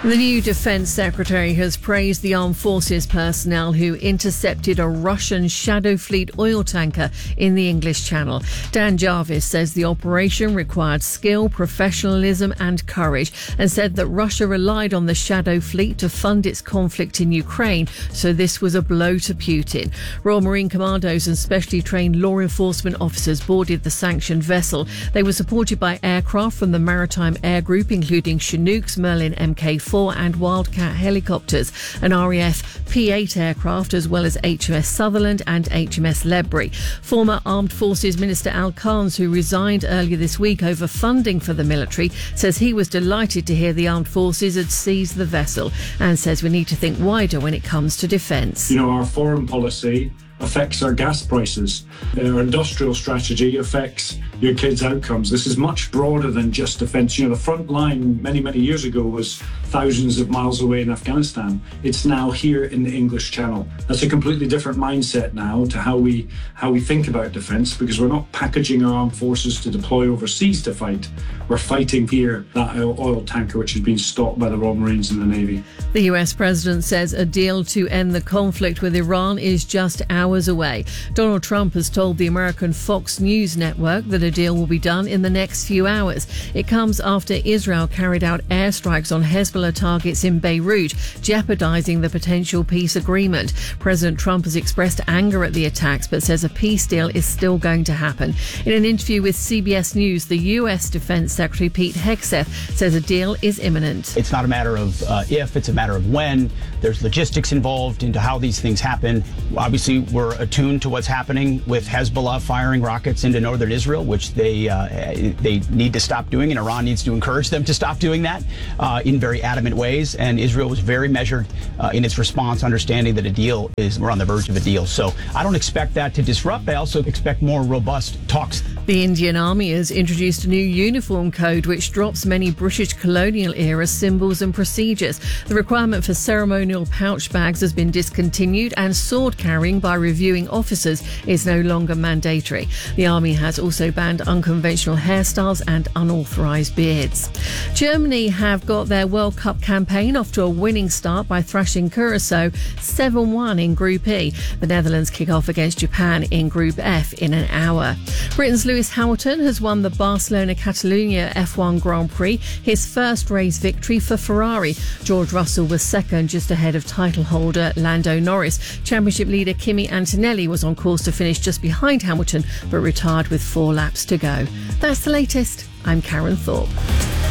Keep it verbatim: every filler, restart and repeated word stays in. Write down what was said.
The new Defence Secretary has praised the Armed Forces personnel who intercepted a Russian Shadow Fleet oil tanker in the English Channel. Dan Jarvis says the operation required skill, professionalism and courage, and said that Russia relied on the Shadow Fleet to fund its conflict in Ukraine, so this was a blow to Putin. Royal Marine Commandos and specially trained law enforcement officers boarded the sanctioned vessel. They were supported by aircraft from the Maritime Air Group, including Chinooks, Merlin M K four and Wildcat helicopters, an R A F P eight aircraft, as well as H M S Sutherland and H M S Ledbury. Former Armed Forces Minister Al Carnes, who resigned earlier this week over funding for the military, says he was delighted to hear the Armed Forces had seized the vessel and says we need to think wider when it comes to defence. You know, our foreign policy affects our gas prices. Our industrial strategy affects your kids' outcomes. This is much broader than just defence. You know, the front line many, many years ago was thousands of miles away in Afghanistan. It's now here in the English Channel. That's a completely different mindset now to how we how we think about defence, because we're not packaging our armed forces to deploy overseas to fight. We're fighting here, that oil tanker which has been stopped by the Royal Marines and the Navy. The U S President says a deal to end the conflict with Iran is just hours away. Donald Trump has told the American Fox News network that a deal will be done in the next few hours. It comes after Israel carried out airstrikes on Hezbollah targets in Beirut, jeopardizing the potential peace agreement. President Trump has expressed anger at the attacks, but says a peace deal is still going to happen. In an interview with C B S News, the U S Defense Secretary Pete Hegseth says a deal is imminent. It's not a matter of uh, if, it's a matter of when. There's logistics involved into how these things happen. Obviously, we're attuned to what's happening with Hezbollah firing rockets into northern Israel, which they uh, they need to stop doing, and Iran needs to encourage them to stop doing that uh, in very adamant ways. And Israel was very measured uh, in its response, understanding that a deal is, we're on the verge of a deal. So I don't expect that to disrupt. I also expect more robust talks. The Indian Army has introduced a new uniform code which drops many British colonial era symbols and procedures. The requirement for ceremonial pouch bags has been discontinued, and sword carrying by reviewing officers is no longer mandatory. The Army has also banned unconventional hairstyles and unauthorised beards. Germany have got their World Cup campaign off to a winning start by thrashing Curacao seven one in Group E. The Netherlands kick off against Japan in Group F in an hour. Britain's Lewis Hamilton has won the Barcelona Catalunya F one Grand Prix, his first race victory for Ferrari. George Russell was second, just ahead of title holder Lando Norris. Championship leader Kimi Antonelli was on course to finish just behind Hamilton, but retired with four laps to go. That's the latest. I'm Karen Thorpe.